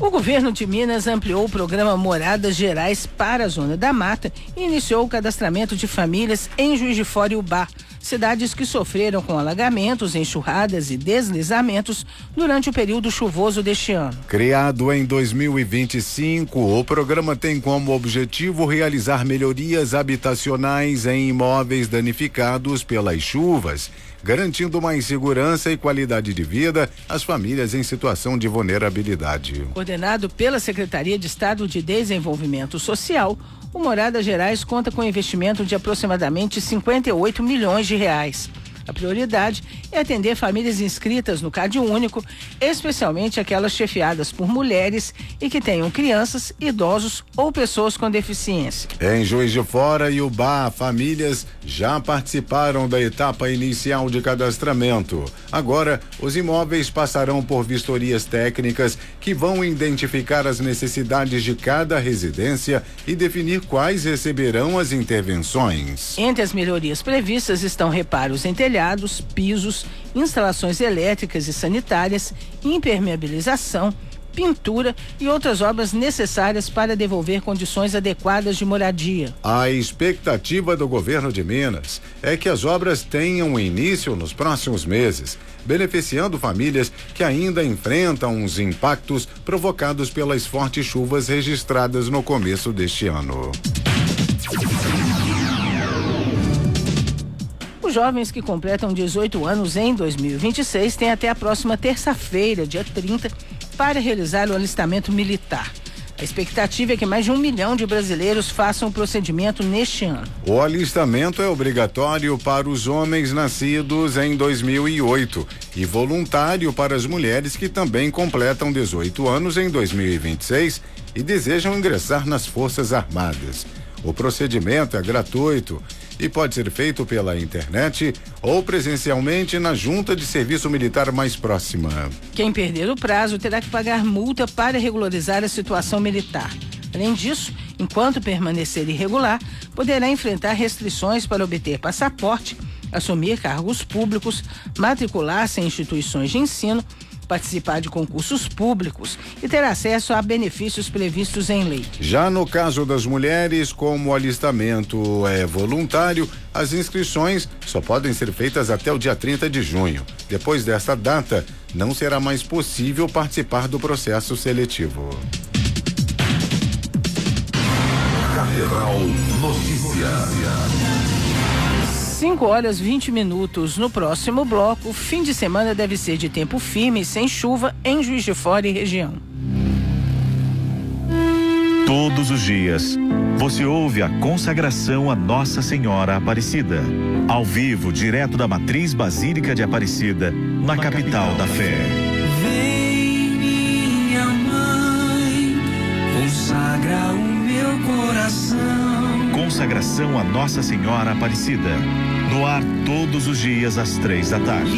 O governo de Minas ampliou o programa Moradas Gerais para a Zona da Mata e iniciou o cadastramento de famílias em Juiz de Fora e Ubá, cidades que sofreram com alagamentos, enxurradas e deslizamentos durante o período chuvoso deste ano. Criado em 2025, o programa tem como objetivo realizar melhorias habitacionais em imóveis danificados pelas chuvas, garantindo mais segurança e qualidade de vida às famílias em situação de vulnerabilidade. Coordenado pela Secretaria de Estado de Desenvolvimento Social, o Moradas Gerais conta com investimento de aproximadamente 58 milhões de reais. A prioridade é atender famílias inscritas no CadÚnico, especialmente aquelas chefiadas por mulheres e que tenham crianças, idosos ou pessoas com deficiência. Em Juiz de Fora e Ubá, famílias já participaram da etapa inicial de cadastramento. Agora, os imóveis passarão por vistorias técnicas que vão identificar as necessidades de cada residência e definir quais receberão as intervenções. Entre as melhorias previstas estão reparos em telhados, pisos, instalações elétricas e sanitárias, impermeabilização, pintura e outras obras necessárias para devolver condições adequadas de moradia. A expectativa do governo de Minas é que as obras tenham início nos próximos meses, beneficiando famílias que ainda enfrentam os impactos provocados pelas fortes chuvas registradas no começo deste ano. Os jovens que completam 18 anos em 2026 têm até a próxima terça-feira, dia 30, para realizar o alistamento militar. A expectativa é que mais de 1 milhão de brasileiros façam o procedimento neste ano. O alistamento é obrigatório para os homens nascidos em 2008 e voluntário para as mulheres que também completam 18 anos em 2026 e desejam ingressar nas Forças Armadas. O procedimento é gratuito e pode ser feito pela internet ou presencialmente na junta de serviço militar mais próxima. Quem perder o prazo terá que pagar multa para regularizar a situação militar. Além disso, enquanto permanecer irregular, poderá enfrentar restrições para obter passaporte, assumir cargos públicos, matricular-se em instituições de ensino, participar de concursos públicos e ter acesso a benefícios previstos em lei. Já no caso das mulheres, como o alistamento é voluntário, as inscrições só podem ser feitas até o dia 30 de junho. Depois desta data, não será mais possível participar do processo seletivo. Catedral Notícias. 5h20. No próximo bloco, fim de semana deve ser de tempo firme e sem chuva em Juiz de Fora e região. Todos os dias, você ouve a consagração a Nossa Senhora Aparecida. Ao vivo, direto da Matriz Basílica de Aparecida, na capital da fé. Vem, minha mãe, consagra o meu coração. Consagração a Nossa Senhora Aparecida. No ar todos os dias às 3 da tarde.